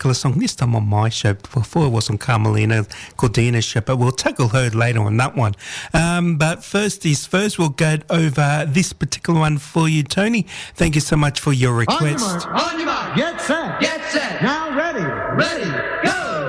particular song, this time on my show. Before it was on Carmelina Cordina's show, but we'll tackle her later on that one. But first is first, we'll go over this particular one for you, Tony. Thank you so much for your request. On your mark. Get set. Get set. Now ready. Ready.